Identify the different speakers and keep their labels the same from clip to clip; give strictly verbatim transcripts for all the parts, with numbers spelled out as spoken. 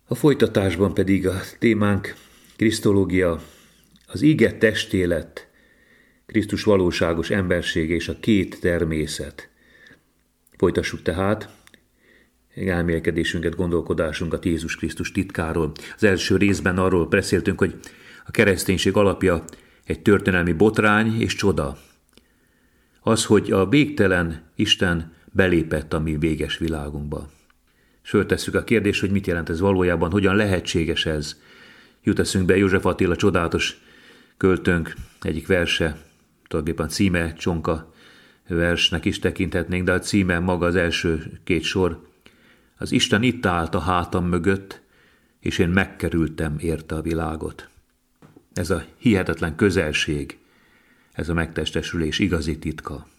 Speaker 1: A folytatásban pedig a témánk krisztológia, az ige testélet, Krisztus valóságos embersége és a két természet. Folytassuk tehát elmélkedésünket, gondolkodásunkat Jézus Krisztus titkáról. Az első részben arról beszéltünk, hogy a kereszténység alapja egy történelmi botrány és csoda. Az, hogy a végtelen Isten belépett a mi véges világunkba. És föltesszük a kérdést, hogy mit jelent ez valójában, hogyan lehetséges ez. Jut eszünkbe József Attila csodálatos költőnk egyik verse, tulajdonképpen címe csonka versnek is tekinthetnénk, de a címe maga az első két sor. Az Isten itt állt a hátam mögött, és én megkerültem érte a világot. Ez a hihetetlen közelség, ez a megtestesülés igazi titka.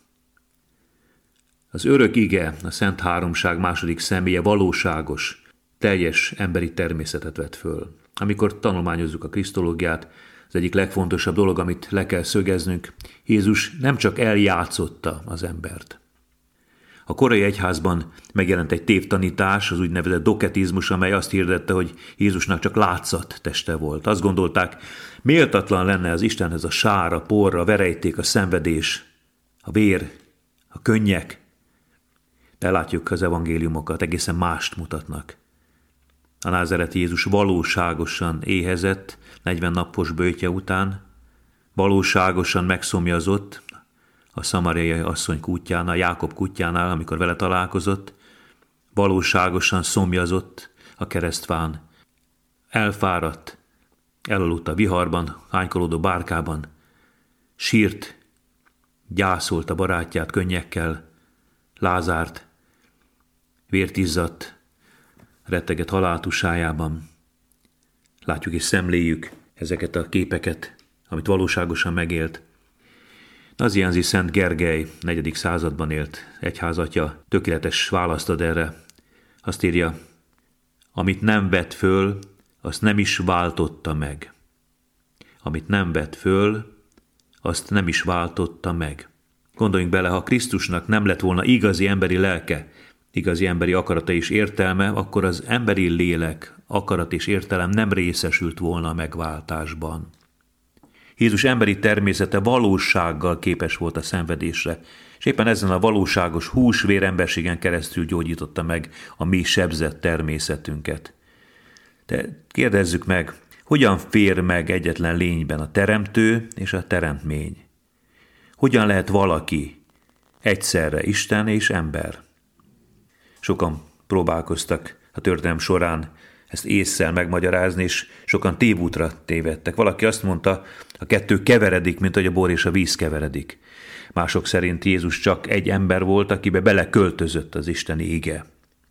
Speaker 1: Az örök ige, a Szent Háromság második személye valóságos, teljes emberi természetet vett föl. Amikor tanulmányozzuk a krisztológiát, az egyik legfontosabb dolog, amit le kell szögeznünk, Jézus nem csak eljátszotta az embert. A korai egyházban megjelent egy tévtanítás, az úgynevezett doketizmus, amely azt hirdette, hogy Jézusnak csak látszat teste volt. Azt gondolták, méltatlan lenne az Istenhez a sár, a por, a verejték, a szenvedés, a vér, a könnyek. De látjuk, az evangéliumokat egészen mást mutatnak. A názáreti Jézus valóságosan éhezett negyven napos böjtje után, valóságosan megszomjazott a szamariai asszony kutyánál, Jákob kutyánál, amikor vele találkozott, valóságosan szomjazott a keresztfán, elfáradt, elaludt a viharban, hánykolódó bárkában, sírt, gyászolt a barátját könnyekkel, Lázárt, vért izzadt, retteget haláltusájában. Látjuk és szemléljük ezeket a képeket, amit valóságosan megélt. Nazianzi Szent Gergely negyedik században élt egyházatja, tökéletes választ ad erre. Azt írja, amit nem vett föl, azt nem is váltotta meg. Amit nem vett föl, azt nem is váltotta meg. Gondoljunk bele, ha Krisztusnak nem lett volna igazi emberi lelke, igazi emberi akarata és értelme, akkor az emberi lélek, akarat és értelem nem részesült volna a megváltásban. Jézus emberi természete valósággal képes volt a szenvedésre, és éppen ezen a valóságos hús-vér emberségen keresztül gyógyította meg a mi sebzett természetünket. De kérdezzük meg, hogyan fér meg egyetlen lényben a teremtő és a teremtmény? Hogyan lehet valaki egyszerre Isten és ember? Sokan próbálkoztak a történelem során ezt ésszel megmagyarázni, és sokan tévútra tévedtek. Valaki azt mondta, a kettő keveredik, mint hogy a bor és a víz keveredik. Mások szerint Jézus csak egy ember volt, akibe beleköltözött az isteni ige.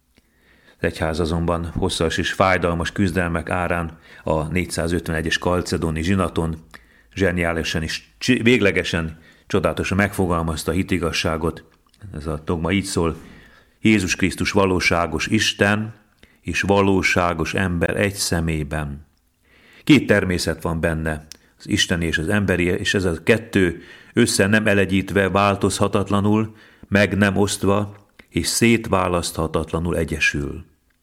Speaker 1: Az egyház azonban hosszas és fájdalmas küzdelmek árán a négyszázötvenegyes kalcedoni zsinaton zseniálisan és véglegesen, csodálatosan megfogalmazta a hitigazságot. Ez a dogma így szól, Jézus Krisztus valóságos Isten és valóságos ember egy személyben. Két természet van benne, az isteni és az emberi, és ez a kettő össze nem elegyítve, változhatatlanul, meg nem osztva, és szétválaszthatatlanul egyesül.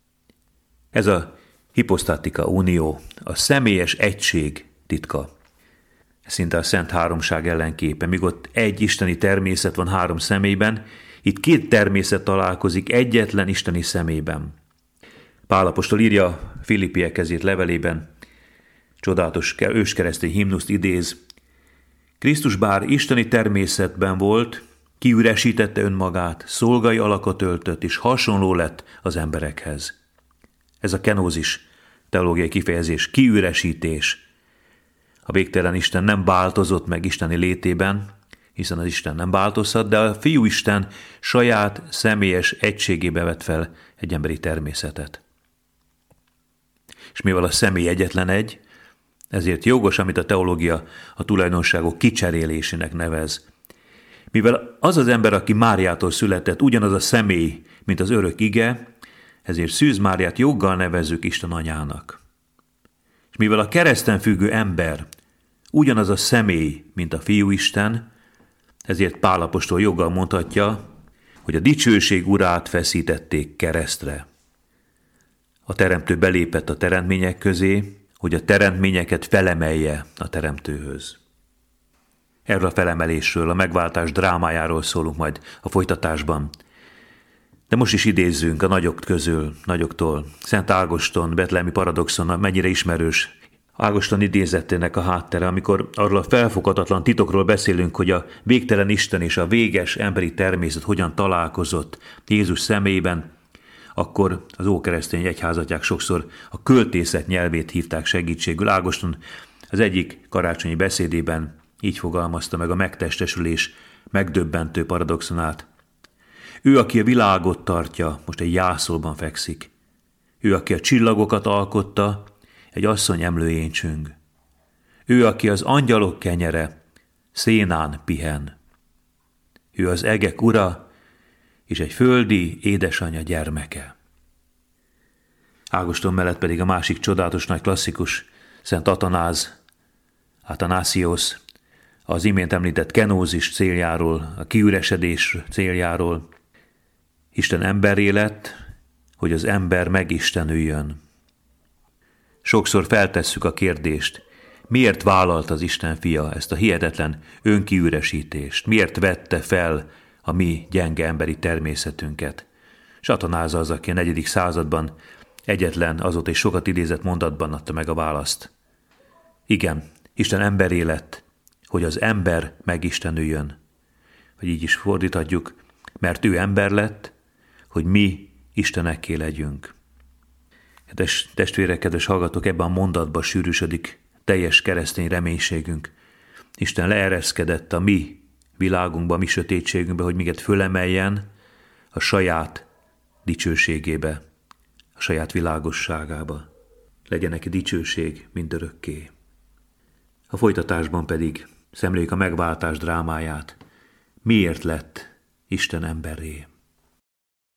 Speaker 1: Ez a hiposztatika unió, a személyes egység titka. Ez szinte a Szent Háromság ellenképe, míg ott egy isteni természet van három személyben, itt két természet találkozik egyetlen isteni személyben. Pál apostol írja Filippiekhez írt levelében, csodálatos őskeresztény himnuszt idéz, Krisztus bár isteni természetben volt, kiüresítette önmagát, szolgai alakot öltött, és hasonló lett az emberekhez. Ez a kenózis teológiai kifejezés, kiüresítés. A végtelen Isten nem változott meg isteni létében, hiszen az Isten nem változhat, de a Fiú Isten saját személyes egységébe vett fel egy emberi természetet. És mivel a személy egyetlen egy, ezért jogos, amit a teológia a tulajdonságok kicserélésének nevez. Mivel az az ember, aki Máriától született, ugyanaz a személy, mint az örök ige, ezért Szűz Máriát joggal nevezzük Isten anyának. És mivel a kereszten függő ember ugyanaz a személy, mint a Fiú Isten, ezért Pál apostol joggal mondhatja, hogy a dicsőség urát feszítették keresztre. A teremtő belépett a teremtmények közé, hogy a teremtményeket felemelje a teremtőhöz. Erről a felemelésről, a megváltás drámájáról szólunk majd a folytatásban. De most is idézzünk a nagyok közül, nagyoktól. Szent Ágoston, betlehemi paradoxon, mennyire ismerős Ágoston idézettének a háttere, amikor arról a felfoghatatlan titokról beszélünk, hogy a végtelen Isten és a véges emberi természet hogyan találkozott Jézus személyében, akkor az ókeresztény egyházatják sokszor a költészet nyelvét hívták segítségül. Ágoston az egyik karácsonyi beszédében így fogalmazta meg a megtestesülés megdöbbentő paradoxonát. Ő, aki a világot tartja, most egy jászolban fekszik. Ő, aki a csillagokat alkotta, egy asszony emlőjén csüng. Ő, aki az angyalok kenyere, szénán pihen. Ő az egek ura, és egy földi édesanyja gyermeke. Ágoston mellett pedig a másik csodálatos nagy klasszikus, Szent Atanáz, Athanasios, az imént említett kenózis céljáról, a kiüresedés céljáról. Isten emberré lett, hogy az ember megistenüljön. Sokszor feltesszük a kérdést, miért vállalt az Isten fia ezt a hihetetlen önkiüresítést, miért vette fel a mi gyenge emberi természetünket. És Atanáz az, aki a negyedik században egyetlen azóta is sokat idézett mondatban adta meg a választ. Igen, Isten emberré lett, hogy az ember megistenüljön. Vagy így is fordíthatjuk, mert ő ember lett, hogy mi istenekké legyünk. Kedves testvérek, kedves hallgatók, ebben a mondatban sűrűsödik teljes keresztény reménységünk. Isten leereszkedett a mi világunkba, a mi sötétségünkbe, hogy minket fölemeljen a saját dicsőségébe, a saját világosságába. Legyen neki dicsőség mindörökké. A folytatásban pedig szemléljük a megváltás drámáját. Miért lett Isten emberré?